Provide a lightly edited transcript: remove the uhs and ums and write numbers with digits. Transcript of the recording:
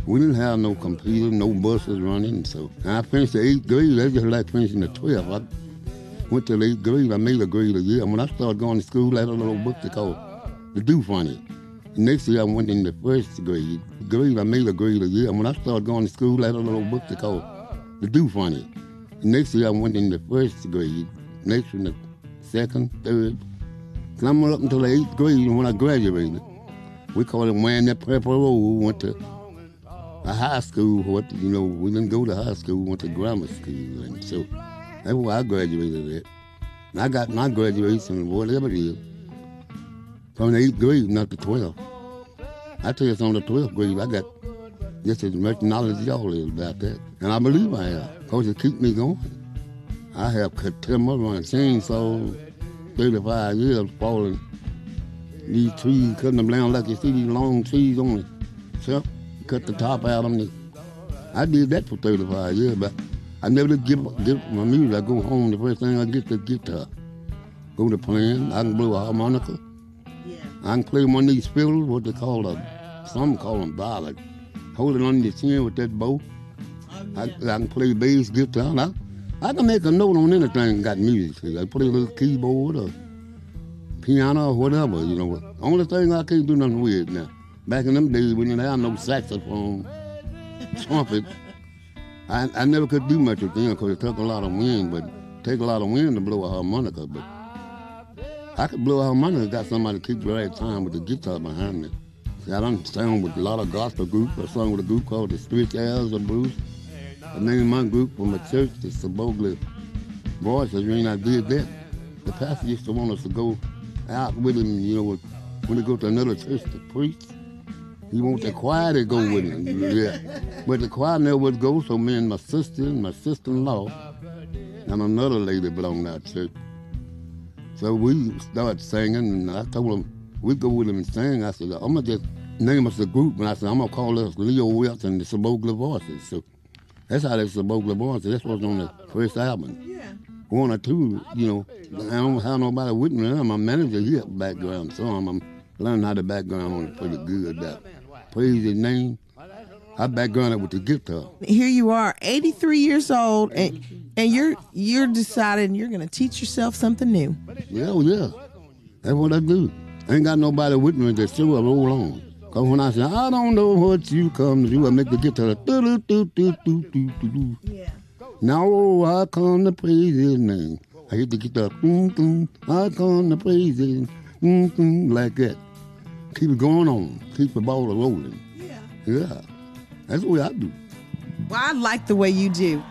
We didn't have no computers, no buses running. So I finished the 8th grade. That's just like finishing the 12th. I went to the 8th grade. I made a grade a year. When I started going to school, I had a little book they called The Do Funny. Next year, I went in the 1st grade. I made a grade a year. When I started going to school, I had a little book they called The Do Funny. Next year, I went in the 1st grade. Next in the 2nd, 3rd. Climbing up until the 8th grade when I graduated. We called it wearing that purple robe. Went to a high school. We didn't go to high school. We went to grammar school. And so that's where I graduated at. And I got my graduation, whatever it is, from the 8th grade, not the 12th. I tell you, on the 12th grade, I got just as much knowledge as y'all is about that. And I believe I have, because it keeps me going. I have cut timber, run chainsaw, 35 years falling. These trees, cutting them down like you see these long trees on the shelf, cut the top out of them. I did that for 35 years, but I never did give my music. I go home, the first thing I get the guitar. Go to playing, I can blow a harmonica. Yeah. I can play one of these fiddles, what they call some call them violin. Hold it on your chin with that bow. I can play bass guitar. I can make a note on anything got music. I play a little keyboard or piano or whatever, Only thing I can't do nothing with now. Back in them days, we didn't have no saxophone, trumpet. I never could do much with them because it took a lot of wind, but it take a lot of wind to blow a harmonica. But I could blow a harmonica, got somebody to keep the right time with the guitar behind me. See, I done sang with a lot of gospel groups. I sung with a group called the Street Airs of Bruce. I named my group from a church, the Sabogli Voices. When I did that, the pastor used to want us to go out with him, when they go to another church to preach. He wants the choir to go with him. Yeah. But the choir never would go, so me and my sister and my sister-in-law and another lady belonged to our church. So we started singing, and I told them we'd go with him and sing. I said, I'm going to just name us a group, and I said, I'm going to call us Leo Wilts and the Sabogli Voices. So that's how the Sabogli Voices, that's what's on the first album. Yeah. 1 or 2, I don't have nobody with me. I'm a manager here at background, so I'm learning how to background on it pretty good. Praise his name. I background it with the guitar. Here you are, 83 years old, and you're deciding you're going to teach yourself something new. Yeah. That's what I do. I ain't got nobody with me to show I roll on. Because when I say, I don't know what you come to do, I make the guitar do. Yeah. Now I come to praise his name. I hit the guitar, I come to praise his name, like that. Keep it going on. Keep the ball rolling. Yeah. That's the way I do. Well, I like the way you do.